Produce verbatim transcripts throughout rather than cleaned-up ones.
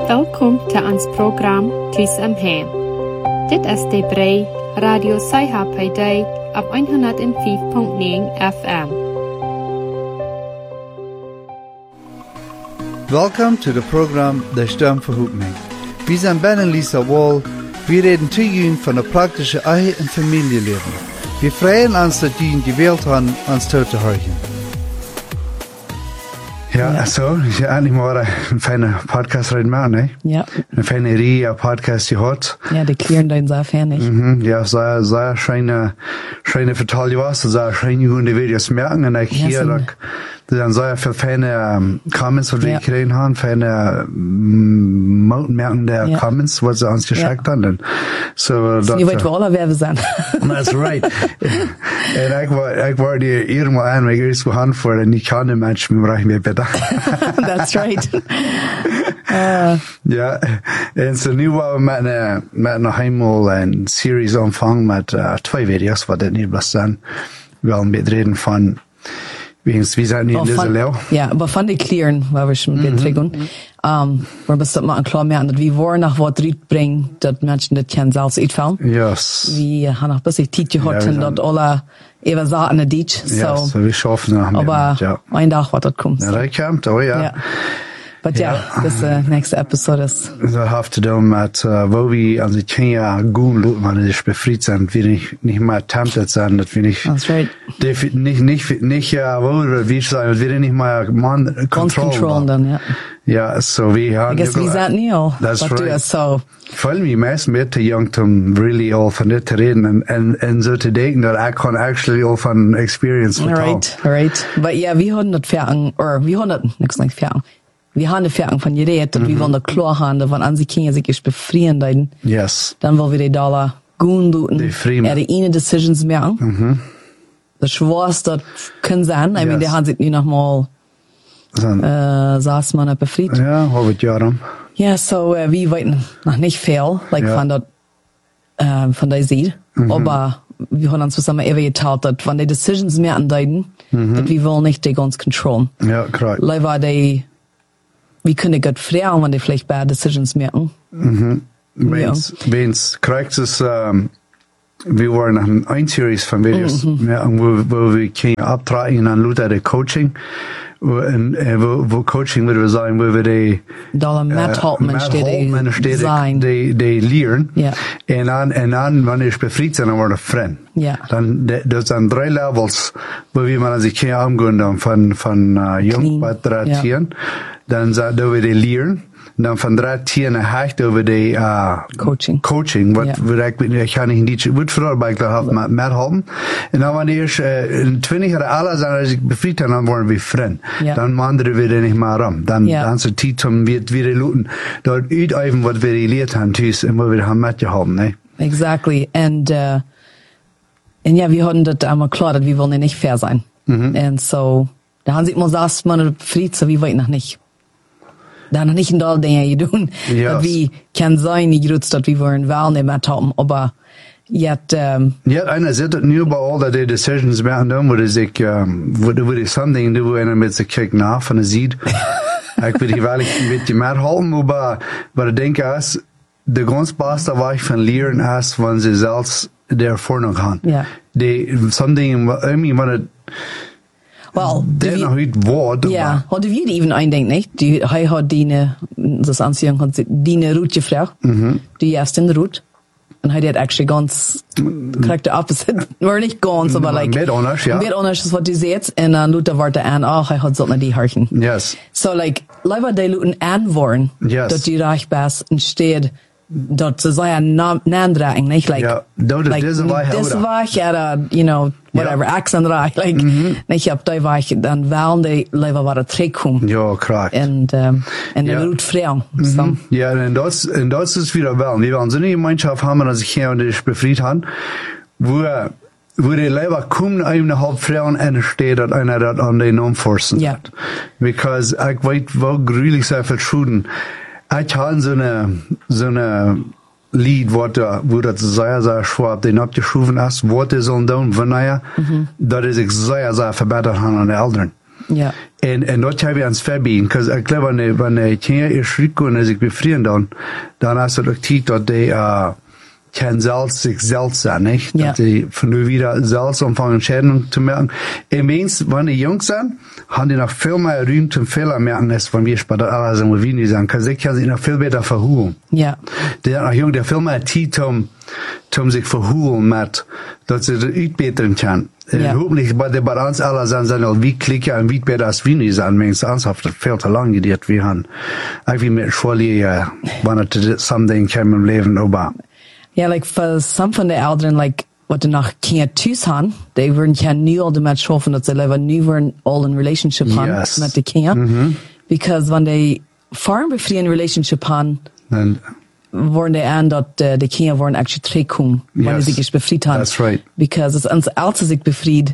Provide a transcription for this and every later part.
Welkom til ons program Tus om Hem. Dit is de brei Radio Saiha bij dig op honderd vijf komma negen F M. Welcome to the program De Stem Verhoopning. Wir sind Ben und Lisa Wall. Wir reden zu Ihnen von der praktischen Ehe- und Familienleben. Wir freuen uns, dass Sie gewählt haben, uns zuzuhören. Ja, ja, so, ich habe eigentlich mal einen feinen Podcast reden machen, ne? Ja. Eine feine Reihe Podcast gehört. Ja, die klären den sehr fertig. Mhm, ja, sehr, sehr schöne, schöne vertelle was, sehr schöne gute Videos merken, und ich hier, da, da sind sehr viele feine um, Comments, was wir gekriegt haben, feine, um, merken der ja. Comments, was sie uns geschickt ja. haben. So, das ist nicht weit, wo alle Werbe sind. That's right. Und ich war, ich war die irgendwo an, weil ich erst wo Hand vor, und ich kann den Menschen, wir brauchen mehr besser. That's right. uh. Ja, en så nu var vi med en, med en heimel en series omfang med uh, twee video's, wat dit niet was dan. Wel een beetje reden van, wie zijn nu in deze leeuw. Ja, aber von den Klären, weil wir schon mit drin um, wir müssen mal klar merken, dass wir wollen nach was drin bringen, dass Menschen das kennen selbst einfallen. Yes. Wir haben noch ein bisschen Zeit gehabt, ja, dass alle eben sagen, in der so. Ja, so wir schaffen noch mehr. Aber ja. ein Tag, was das kommt. Ja, das kommt, oh ja. ja. But ja, yeah, this uh, next episode is. Dat heeft te doen met uh, waar we als ik geen jaar goed lopen, maar dus bevrijd zijn, dat we niet, niet meer tempted zijn, dat we niet. That's right. Niet, niet, niet, niet ja, waar we zijn, dat we niet meer man control dan, ja. Ja, so we gaan. I guess we zijn niet al. That's right. Do so. Ik voel me meest meer te jong om really al van dit te reden en, en, en zo te denken dat ik kan actually al van experience vertellen. Right, right. But yeah, we hadden het verhangen, or we hadden het, niks like verhangen. Wir haben eine Fertig von geredet, dass mm-hmm. wir wollen da klar haben, dass wenn an sie Kinder sich befrieden, yes. dann wollen wir die Dollar gut tun, er die eine Decisions machen. Mm-hmm. Das Schwarze, das können sein, I yes. mean, die haben sich nicht nochmal, äh, saß man befriedet. Ja, halbes Jahr. Ja, so, äh, wir wollten noch nicht viel, like, ja. von dort, äh, von der Seite, mm-hmm. aber wir haben uns zusammen eben geteilt, dass wenn die Decisions mehr andeuten, mm-hmm. dass wir wollen nicht die ganz controllen. Ja, korrekt. Leider die, wir können gut fragen, wenn die vielleicht bad decisions merken. Mhm. Wenn's, ja. wenn's korrekt ist, ähm, wir waren nach einer Series von Videos, mhm. ja, wo, wo wir können abtragen an Luther der Coaching, wo, wo, wo Coaching würde sagen, wo wir die, da Matt Holtman Matt steht, Holtman steht, sein. die, die lehren, ja. und dann, und dann, wenn ich befriedet sind, dann war ich Freund. Ja. Dann, das sind drei Levels, wo wir man sich hier angehen, von, von, uh, jung bei drei ja. Tieren. Dann sagt wir die lehren, dann von drei Tieren hecht über die uh, Coaching. Coaching, was ja. ich, ich kann nicht nicht gut für aber ich glaube ja. Matt Holtman. Und dann waren die erst äh, in zwanzig Jahre alle sind, als ich befriedet haben, dann waren wir Freund. Ja. Dann wandern wir nicht mehr rum. Dann ja. dann so Zeit zum wir wieder looten. Dort üben, was wir gelehrt haben, tschüss, immer wieder haben mitgeholfen, ne? Exactly. And uh, und ja, wir hatten das einmal klar, dass wir wollen nicht fair sein. Mhm. Und so, da haben sie immer gesagt, man befriedet, so wie weit noch nicht. Da noch nicht in all Dinge tun. Yes. Dat wie kan zijn, niet groot dat we worden wel niet met hebben, aber yet, um, ja, einer zit het nu bij al dat die decisions maken doen, waar ik, um, waar, waar ik something doen, en met ze kijken naar van de ziet. Ik weet niet wel, ik een beetje meer houden, maar, maar ik denk als, de ganz beste weg van leren is, wanneer ze zelfs daarvoor nog gaan. Ja. Die, something, irgendwie, wanneer het, well, der noch nicht Wort. Ja, hat wir even eindenkt, nicht? Die, hij hat die, das Anziehung hat die Route gefragt, mhm. die erste Route. Und hij hat actually ganz, correct the opposite. War nicht ganz, aber like. Mit anders, ja. Mit anders ist, was du siehst. Und dann Luther war der an, ach, er hat so nicht die Harchen. Yes. So like, leider die Luther anwaren, yes. dass die reich bist, und steht, dat ze zijn naamdraging, niet? Like, ja, dat like, is waar this was, ja, you know, whatever, ja. accent raak, like, mm-hmm. niet, je hebt die waar dan wel die leven waar het terugkomt. Ja, correct. En, um, en ja. de route vrij. Mm-hmm. So. Ja, en dat, en dat is wieder wel. Wir wollen so eine Gemeinschaft haben, dass ich hier und ich befriedet habe, wo, wo die Leute kommen, eine halb Frauen und steht, dass einer das an den Namen forcen ja. hat. Because ich weiß, wo gruwelig sehr viel Schuden. Ich habe so eine, so eine Lied, wo, da, wo das sehr, sehr schwer den abgeschoben ist, was die sollen tun, wenn er, mhm. dass ich sehr, sehr verbessert habe an den Eltern. Ja. En, en dat heb je ans verbien. Because ik geloof, wanneer, wanneer kinderen is schrikken en zich bevrienden dan, dan is het ook tijd dat die, uh, kein Salz sich selbst sein, nicht? Ja. Dass die von nur wieder Salz anfangen, Schäden zu merken. Ich meins, wenn die jung sind, haben die noch viel mehr Raum zum Fehler merken, als wenn wir später alle sind, wie die sind. Kann sich ja sich noch viel besser verhulen. Ja. Die sind noch jung, die viel mehr Zeit zum, zum sich verhulen mit, dass sie das uitbeteren können. Ja. Hoffentlich, bei der bei uns alle sind, sind halt wie klicken und wie besser als wie die sind. Meins ernsthaft, das viel zu lang gedauert, wir haben. Irgendwie mit Schule, wenn es something kommen im Leben, aber, Ja, like for some van de ouderen, like wat er nog geen thuis han, die worden geen nu al de met schoffen dat ze leven nu worden al een relationship han Yes. met de kinderen. Mhm. Because when they farm befriend relationship han, and, worden die aan dat uh, de kinderen worden actually terugkomen, wanneer Yes. ze zich befried han. That's right. Because als ons als zich befried,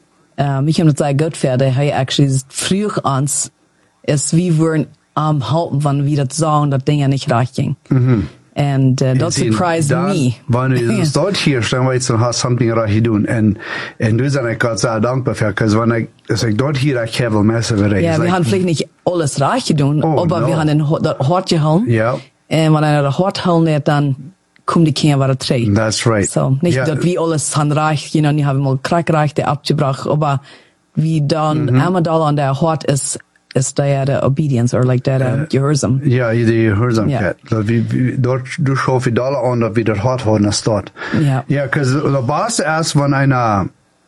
um, ik heb het zeggen goed verder, hij actually vroeg ons, is wie worden am halten van wie dat sagen, dat dingen niet recht ging. Mhm. And uh, that zien, surprised dan, me. Wanneer je staat hier, dan weet je, dan hast something recht doen. En, en daar ben ik God sehr dankbaar voor, because wanneer ik, als ik dort hier, ik heb wel mensen bereikt. Ja, wir haben vielleicht nicht alles reich gedaan, Oh, aber no. wir haben den, das Hort gehauen. Ja. Und wenn einer das Hort hauen hat, dann kommen die Kinder wieder zurück. That's right. So, nicht, Ja. dass wir alles haben reich, you know, die haben mal Krankrechte abgebracht, aber wie dann Mhm. einmal da an der Hort ist, ist der der Obedience, or like der der Gehorsam. Ja, die gehoorzaamheid. Dat we, we, dort, du schaust wie alle an, dat we dat hart houden als dat. Ja. Ja, because de baas is van einer,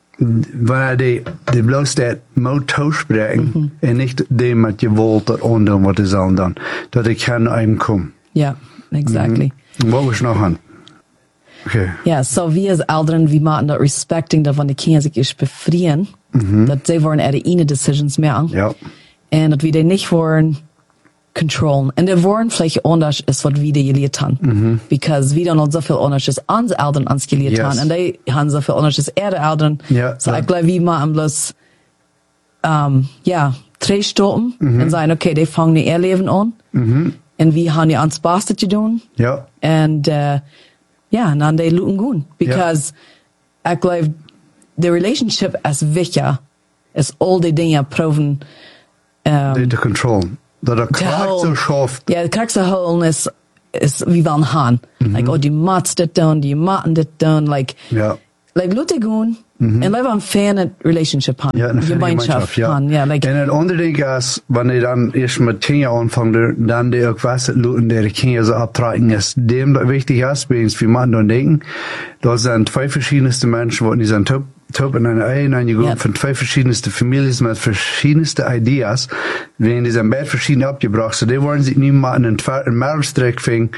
wenn er die, die bloß dat moet toespreken, Mhm. en niet die met je wilt dat onderen wat is aan dan. Dat ik kan einem kommen. Ja, exactly. Mhm. Wat was nog aan? Okay. Ja, so wir als Eltern, wir machen das respecting, dass wenn die Kinder sich ist befrieren, dass sie wollen ihre eigenen Decisions machen. Ja. En dat we die niet worden controlen. En de worden vielleicht anders is wat we die geleerd hebben. Mhm. Because we dan al zoveel anders is onze ouderen ons geleerd Yes. hebben. En die hebben zoveel anders is ihre ouderen. Ja, so ja. ik geloof, we maken bloß, um, ja, twee stoppen. Mhm. En zeggen, okay, die vangen ihr Leben an. Mhm. En we hebben die ons Beste gedaan. Ja. En, uh, ja, en dan die looten goed. Because, ik geloof, de relationship is wichtig. Is al die dingen proeven, um, Die te controleren. Dat er kracht zo schaft. Ja, de kracht holen is, is wie van han. Like, oh, die maats dit doen, die maten dit doen, like, Ja. like, laat ik gewoon, en laat een fijne relationship han. Ja, een fijne gemeenschap, ja. han, ja, like, En het andere ding is, wanneer dan eerst met kinderen aanvangen, dan die ook was het looten, die kinderen zo abtragen is. Dem dat wichtig is, bij ons, wie man dan denken, dat zijn twee verschillende mensen, wat die zijn top, top in een ei, en je gaat Ja. van twee verschillende families met verschillende ideas, waarin die zijn beide verschillend opgebracht. So die worden zich niet maar in een, een meldstreek vingen,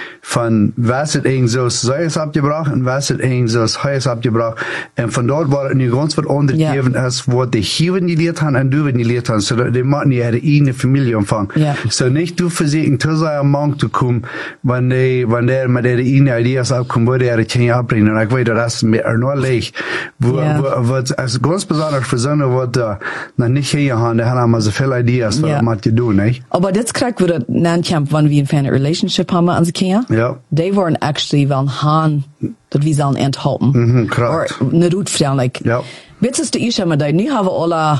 van was het een zoals zij is opgebracht en was het een zoals hij is opgebracht. En van dort waar het nu ganz wat ondergegeven Ja. is, wat de hier niet geleerd hebben en du niet geleerd hebben. Zodat die maken niet ihre eigen familie omvangen. Ja. So nicht du versuchen, zu seinem Mann zu kommen, wenn die, wenn der mit ihre eigenen Ideas abkommt, wo die ihre Kinder abbringen. Und ich weiß, das ist mir nur leicht. Wo, Ja. wo, wo, also ganz besonders für Söhne, die da noch nicht hier haben, die haben immer so viele Ideas, was Ja. man zu tun, nicht? aber dit krijg we dat naankamp, wanneer we een fijne relationship hebben met onze kinderen. Ja. Die worden actually wel han, dat we zullen enthalten. Mhm, correct. Or ne roet vragen, like, Ja. weet je, de issue met die, nu hebben we alle,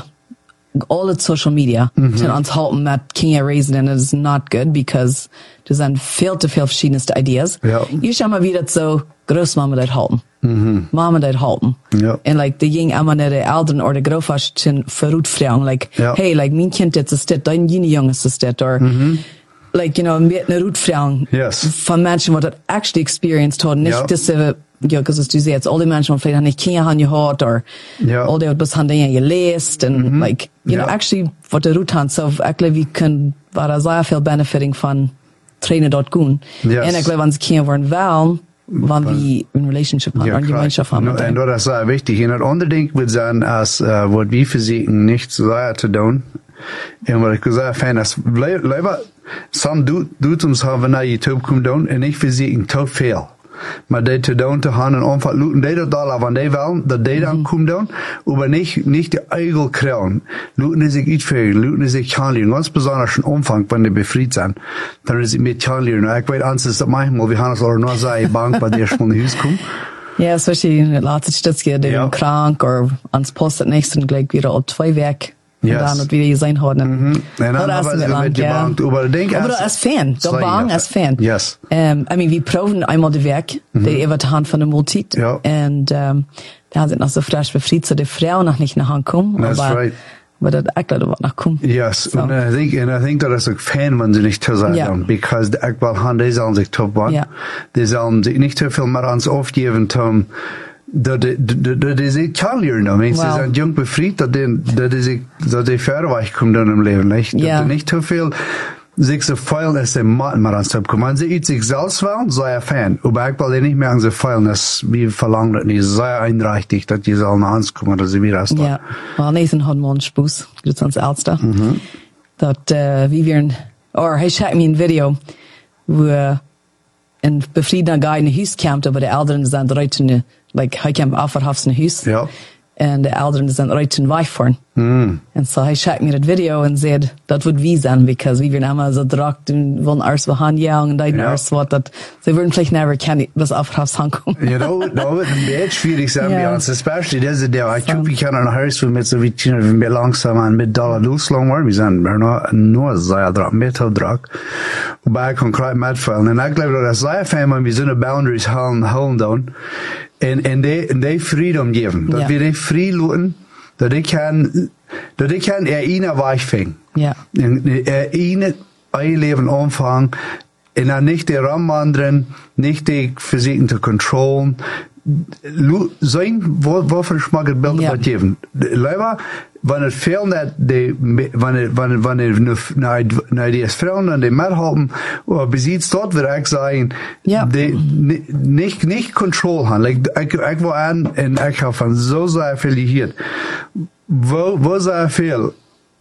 all het social media, Mhm. zijn ons halten met kinderen raisen, en het is not good, because er zijn veel te veel verschillende ideas. Ja. Je zou maar weer dat zo, grootmama dat halten. Mhm. Mama dat halten. Ja. En like, de ging allemaal naar de ouderen, of de grootouders, ten verroet vragen, like, Ja. hey, like, mijn kind dit is dit, dein jene jongens is dit, or, like, you know, een beetje een roet vragen. Yes. Van mensen wat dat actually experienced hadden, niet Ja. dat ze, ja, because du siehst, all die Menschen, die vielleicht nicht Kinder haben gehört, or Ja. all die, was haben die gelesen, and like, you know, Ja. actually, what the root haben, so, actually, we können, war da sehr viel benefiting von trainen dort gehen. Yes. Und ich glaube, wenn sie Kinder wollen wollen, wann wir in Relationship haben, Ja, eine Gemeinschaft haben. no, mit en denen. dat is sehr wichtig. En het andere ding wil zijn, als uh, wat we verzieken niet zo te doen, en wat ik zeggen fijn is, liever, some doet, doet ons hebben naar YouTube komen doen, en ik verzieken te veel. Maar die te doen te gaan en einfach looten, die dat al, wanneer die willen, dat die dan komen doen, aber nicht, nicht die Eigel krijgen. Looten die zich iets veel, looten die zich gaan leren, ganz besonders in Umfang, wenn die befried zijn, dan is het met gaan leren. Ik weet, anders is dat manchmal, we gaan ons al nog zeggen, bang, bij die van de huis komen. Ja, especially in der letzten Stütze, die Ja. ja. krank, oder ans Post das nächste, gleich wieder auf zwei Werk. Yes. Und dann, wie die sein haben. Mhm. Und dann haben wir mit gebankt, aber denk Aber als Fan, da bang als Fan. Yes. Um, I mean, wir proben einmal die Werk, mhm. die über die Hand von der Multit. Ja. Und, um, da sind noch so frisch befriedigt, so die Frau noch nicht nach Hand kommen. That's aber, right. aber das echt noch nach kommen. Yes. So. And I think, and I think that is a fan, wenn sie nicht zu sagen, Ja. because die echt wel Hand, die sollen sich top waren. Ja. Die sollen sich nicht zu viel mehr ans aufgeben, um, dat dat is ik kan leren dan. Mensen Wow. zijn jong bevriend, dat die, dat is ik, dat die verder wegkomt dan im Leben, nicht? Dat Ja. die nicht zu viel sich so feilen, als die Matten mal ans Top kommen. Wenn sie iets sich selbst wollen, sei ein Fan. Aber ich will nicht mehr an sie feilen, das, wie verlangt das nicht, sei einrichtig, dass die sollen ans kommen, dass sie wieder aus. Ja. Wel, Nathan had man spoes, dat is ons oudste. Mhm. Dat, uh, wie weer een, or hij schickt me een video, wo een bevrieden guy in een huis komt, aber de ouderen zijn eruit in de, like, hij komt afverhafs in een huis. Ja. En de ouderen zijn eruit in weg voor. Mm. En so hij schickt me dat video en zei, dat wordt wie zijn, because wie weer allemaal zo drakt en willen alles we gaan jagen en dat Ja. alles wat, dat, ze worden vielleicht never kennen, was afverhafs aankomen. You know, dat wordt een beetje schwierig zijn Ja. bij ons, especially deze dag. Ik hoop, ik kan naar huis doen met zo'n beetje, een beetje langzaam en met dollar loslang worden. We zijn er nog, nog zeer druk, met heel druk. Maar ik kan krijgen met veel. En ik geloof dat als zeer fijn, maar we zullen boundaries houden, houden doen. En, en die, en die freedom geven. Dat Ja. we die vrij laten, dat ik kan, dat ik kan er ene wegvingen. Ja. En er ene eigen leven aanvangen. En dan niet de ramwandelen, niet de fysieken te controleren. Zijn, wat voor smaak het beeld Ja. wat geven. Leider, wanneer het veel net, de, wanneer, wanneer, wanneer, naar, naar die vrouwen en die methelpen, of beziet dat wil ik zeggen, Ja. die, niet, niet control gaan. Like, ik, ik wil aan, en ik heb van zo zeer veel geleerd. Wo, wo zeer veel,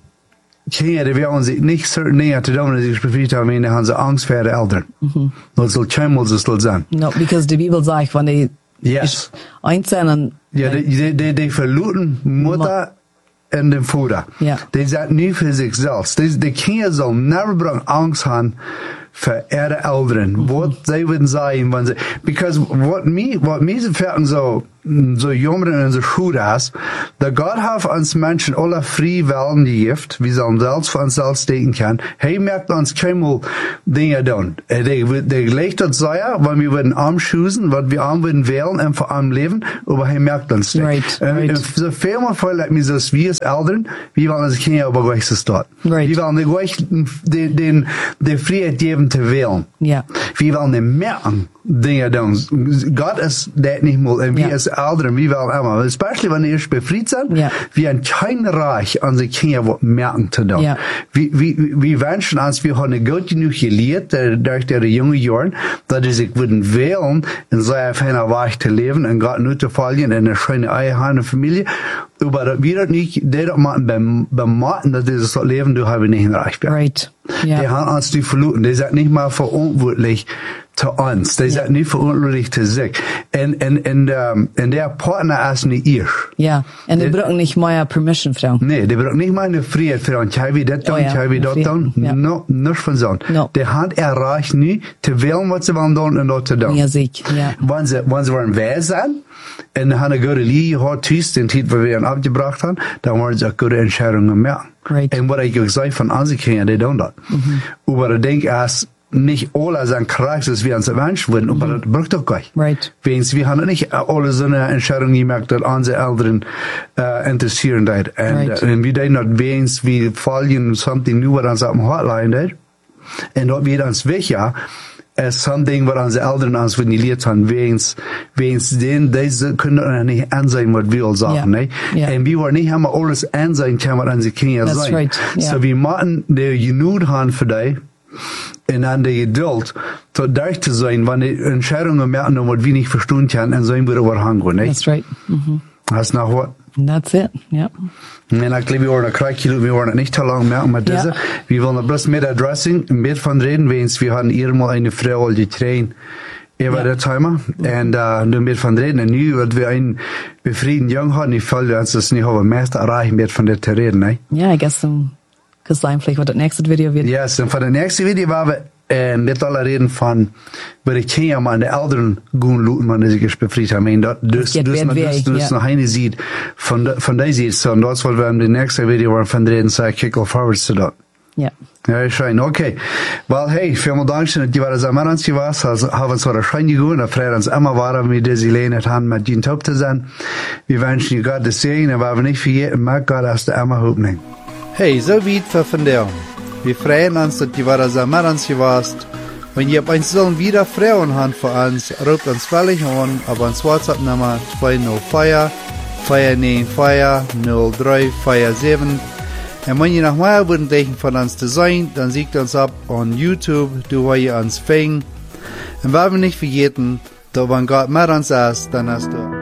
kinderen die willen zich niet certain dingen te doen, als ik bevriend heb, dan hebben ze angst voor de ouderen. Mhm. Dat zal chemels is dat zijn. No, because de Bibel zegt, wanneer Yes. eins zijn en, Ja, die, die, die, die verloren moeder en de vader. Ja. Die zijn niet voor zichzelf. Die, die kinderen zullen never brengen angst hebben voor ihre ouderen. Mm-hmm. Wat zij willen zijn, wanneer ze, because wat mij, wat mij zo verten zo, zo jongeren en zo goed is, dat God heeft ons mensen alle vrije willen gegeven, wie zullen zelfs voor onszelf steken kunnen. Hij merkt ons keinmal dingen doen. Die, die legt dat zeer, wanneer we willen aanschuizen, wat we aan willen wählen en voor aan leven, aber hij merkt ons niet. Right, En, right. en zo veel meer voor, like me, zoals wie als ouderen, wie willen onze kinderen op een weg staan. Right. Wie willen de weg, de, de, de vrijheid geven te wählen. Ja. Wie willen niet merken dingen doen. God is dat niet meer. En wie Ja. als ouderen, wie willen allemaal. Especially wanneer ze bevriend zijn, Ja. wie een klein reich aan de kinderen wat merken te doen. Ja. Wie, wie, wie wensen als we hebben goed genoeg geleerd, uh, durch de jonge jaren, dat is ik willen wählen, in zo'n fijne weg te leven, en God nu te volgen, in een schöne eigen familie. Aber dat wir das nicht, die das machen beim, beim Maten, dass dieses das Leben, du habe nicht erreicht. Right. Ja. Die haben uns die verloren. Die sind nicht mal verantwortlich zu uns. Die sind nicht verantwortlich zu sich. Und, und, und, um, und der Partner ist nicht ihr. Ja. En die Die- brauchen nicht mehr Permission, Frau. Nee, die braucht nicht mal eine Freiheit für uns. Ich will das tun, Oh ja, ich will eine das Freiheit, tun. ja. No, nicht von so. No. Die haben erreicht nicht, zu wählen, was sie wollen tun und das zu tun. Ja, sicher. Ja. Wenn sie, wenn sie waren wer sein, und haben eine gute Linie gehabt, tschüss, den Titel, wo wir ihn abgebracht haben, dann waren sie auch gute Entscheidungen mehr. Right. Und was ich gesagt von unseren Kindern, die tun das. Aber ich denke, erst nicht alle sind krass, dass wir uns wünschen würden, aber das braucht doch gar nicht. Right. Wens, wir haben nicht alle so eine Entscheidung gemacht, dass unsere Eltern äh, interessieren dort. Und, Right. äh, und wir denken, dass wens, wir folgen something new, was uns auf dem Hotline dort. Und dort wird uns sicher, es something, was unsere Eltern uns verniert haben, wens, wens, den, diese können nicht ansehen, was wir sagen, Ja. ne? Ja. Und wir wollen nicht immer alles ansehen können, was unsere Kinder That's sagen. right. Ja. So wir machen die Genug haben für die, en aan de geduld tot daar te zijn, wanneer de Entscheidungen merken, wat we niet verstaan kunnen, en zijn we overhangen, ne? That's right. Mhm. Dat is nog wat. And that's it. Ja. En ik glaube, we worden een krijgje, we worden niet te lang merken met deze. Ja. We willen bloß met addressing, met van reden, wens we hadden eenmaal een vrouw al getraind over Ja. dat thema. En uh, nu met van reden, en nu wat we een bevrienden jong hadden, ik voelde ons dat niet hebben meest erreichen met van dit te reden, ne? Ja, I guess um, cause I'm vielleicht, what that next video wird. Yes, en van de nächste video waar we En met alle reden van, waar ik ken ja maar de ouderen gaan looten, man, is ik bevrijd haben. En dat, dus, dus, dus, man, dus, dus nog een ziet, van, de, van deze ziet, so, dat is wat we in de nächste video waren van reden, zei kick off forwards zu dat. Ja. Ja, schön, okay. Well, hey, vielen Dank, dass die waren so mit uns gewesen, also haben uns so schön gegangen, da freuen uns immer waren, mit dieser Gelegenheit haben, mit Ihnen top zu sein. Wir wünschen Ihnen Gott das Segen, aber wir nicht vergessen, mag Gott aus der Emma Hoffnung. Hey, so weit für von der. Wir freuen uns, dass die waren so mit uns gewesen. Wenn ihr uns sollen wieder Frauen haben für uns, ruft uns völlig an, auf uns WhatsApp-Nummer zwei null vier, vier neun vier, null drei vier sieben. Und wenn ihr noch mehr würden von uns zu sein, dann siegt uns ab on YouTube, du wo ihr uns fängt. Und wenn wir nicht vergessen, da wenn Gott mit uns ist, dann hast du